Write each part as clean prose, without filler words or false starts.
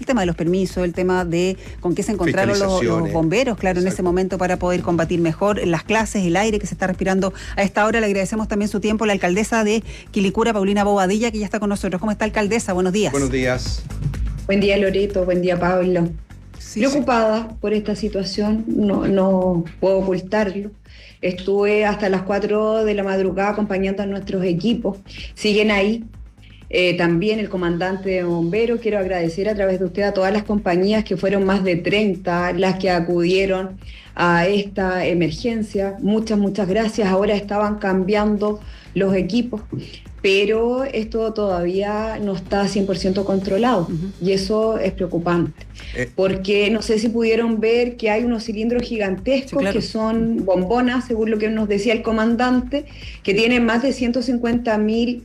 tema de los permisos, el tema de con qué se encontraron los bomberos, claro, exacto, en ese momento para poder combatir mejor las clases, el aire que se está respirando a esta hora. Le agradecemos también su tiempo a la alcaldesa de Quilicura, Paulina Bobadilla, que ya está con nosotros. ¿Cómo está, alcaldesa? Buenos días. Buenos días. Buen día, Loreto. Buen día, Pablo. Sí, preocupada por esta situación, no puedo ocultarlo. Estuve hasta las 4 de la madrugada acompañando a nuestros equipos. Siguen ahí. También el comandante de bomberos. Quiero agradecer a través de usted a todas las compañías, que fueron más de 30 las que acudieron a esta emergencia. Muchas gracias. Ahora estaban cambiando los equipos, pero esto todavía no está 100% controlado, y eso es preocupante, porque no sé si pudieron ver que hay unos cilindros gigantescos, sí, claro, que son bombonas, según lo que nos decía el comandante, que tienen más de 150.000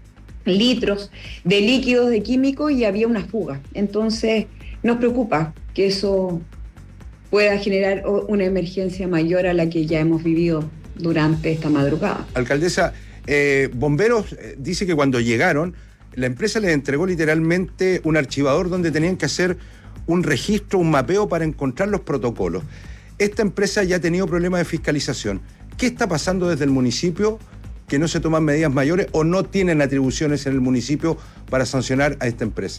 litros de líquidos de químicos, y había una fuga. Entonces nos preocupa que eso pueda generar una emergencia mayor a la que ya hemos vivido durante esta madrugada. Alcaldesa, bomberos dice que cuando llegaron, la empresa les entregó literalmente un archivador donde tenían que hacer un registro, un mapeo para encontrar los protocolos. Esta empresa ya ha tenido problemas de fiscalización. ¿Qué está pasando desde el municipio, que no se toman medidas mayores o no tienen atribuciones en el municipio para sancionar a esta empresa?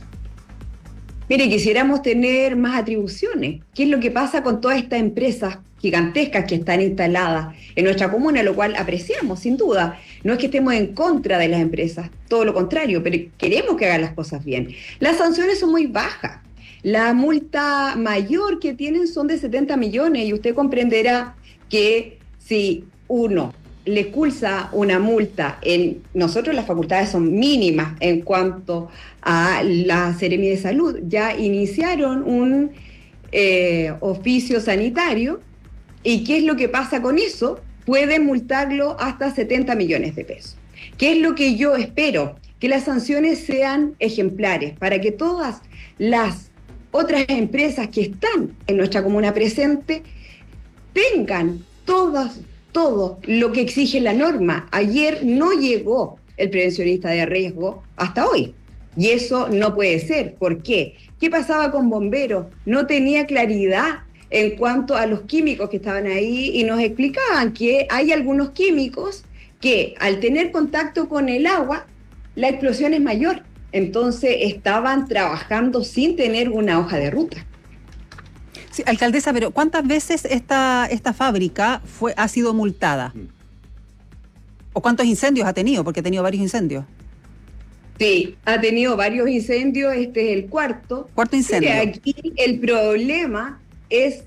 Mire, quisiéramos tener más atribuciones. ¿Qué es lo que pasa con todas estas empresas gigantescas que están instaladas en nuestra comuna, lo cual apreciamos, sin duda? No es que estemos en contra de las empresas, todo lo contrario, pero queremos que hagan las cosas bien. Las sanciones son muy bajas. La multa mayor que tienen son de 70 millones, y usted comprenderá que si uno le cursa una multa, nosotros las facultades son mínimas en cuanto a la Seremi de Salud. Ya iniciaron un oficio sanitario, y ¿qué es lo que pasa con eso? Pueden multarlo hasta 70 millones de pesos. ¿Qué es lo que yo espero? Que las sanciones sean ejemplares, para que todas las otras empresas que están en nuestra comuna presente tengan todo lo que exige la norma. Ayer no llegó el prevencionista de riesgo hasta hoy, y eso no puede ser. ¿Por qué? ¿Qué pasaba con bomberos? No tenía claridad en cuanto a los químicos que estaban ahí, y nos explicaban que hay algunos químicos que al tener contacto con el agua, la explosión es mayor. Entonces estaban trabajando sin tener una hoja de ruta. Sí, alcaldesa, pero ¿cuántas veces esta fábrica ha sido multada? ¿O cuántos incendios ha tenido? Porque ha tenido varios incendios. Sí, ha tenido varios incendios, este es el cuarto. ¿Cuarto incendio? Aquí el problema es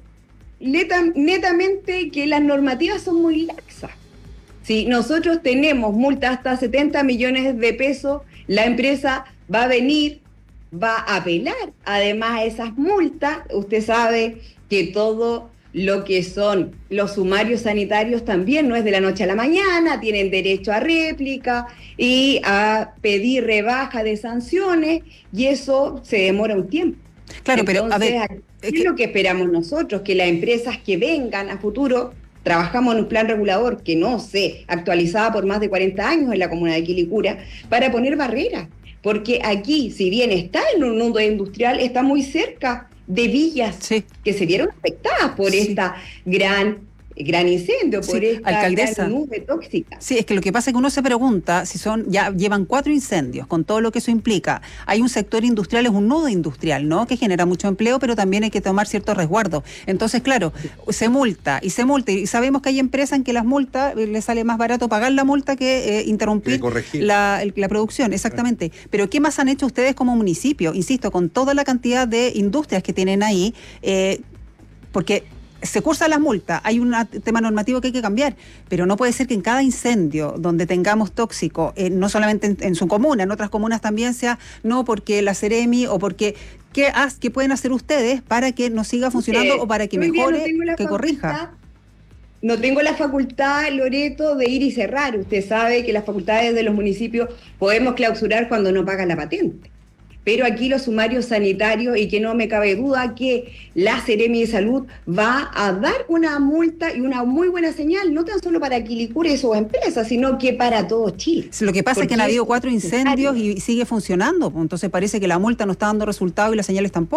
netamente que las normativas son muy laxas. Si nosotros tenemos multas hasta 70 millones de pesos, la empresa va a venir, va a apelar además a esas multas. Usted sabe que todo lo que son los sumarios sanitarios también no es de la noche a la mañana, tienen derecho a réplica y a pedir rebaja de sanciones, y eso se demora un tiempo. Claro, entonces, pero a ver, ¿qué es lo que esperamos nosotros? Que las empresas que vengan a futuro, trabajamos en un plan regulador que no se actualizaba por más de 40 años en la comuna de Quilicura, para poner barreras. Porque aquí, si bien está en un mundo industrial, está muy cerca de villas, sí, que se vieron afectadas por, sí, esta gran incendio, por, sí, esta alcaldesa, gran nube tóxica. Sí, es que lo que pasa es que uno se pregunta si ya llevan 4 incendios, con todo lo que eso implica. Hay un sector industrial, es un nudo industrial, ¿no?, que genera mucho empleo, pero también hay que tomar ciertos resguardos. Entonces, claro, se multa, y sabemos que hay empresas en que las multas les sale más barato pagar la multa que interrumpir la producción, exactamente. Pero ¿qué más han hecho ustedes como municipio? Insisto, con toda la cantidad de industrias que tienen ahí, porque se cursan las multas, hay un tema normativo que hay que cambiar, pero no puede ser que en cada incendio donde tengamos tóxico, no solamente en su comuna, en otras comunas también sea, no porque la Seremi o porque... ¿Qué pueden hacer ustedes para que no siga funcionando o para que mejore, que corrija? No tengo la facultad, Loreto, de ir y cerrar. Usted sabe que las facultades de los municipios podemos clausurar cuando no pagan la patente. Pero aquí los sumarios sanitarios, y que no me cabe duda que la Seremi de Salud va a dar una multa y una muy buena señal, no tan solo para Quilicura y sus empresas, sino que para todo Chile. Lo que pasa es que han habido 4 incendios y sigue funcionando, entonces parece que la multa no está dando resultado y las señales tampoco.